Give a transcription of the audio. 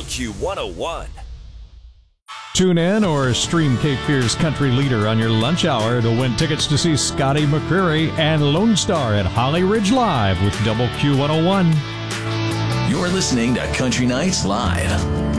Q101. Tune in or stream Cape Fear's country leader on your lunch hour to win tickets to see Scotty McCreery and Lone Star at Holly Ridge Live with Q101. You're listening to Country Nights Live.